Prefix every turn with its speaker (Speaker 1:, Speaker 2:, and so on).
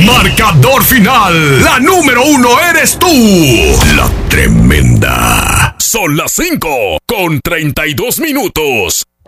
Speaker 1: Marcador final. La número 1 eres tú. La Tremenda.
Speaker 2: Son las 5:32.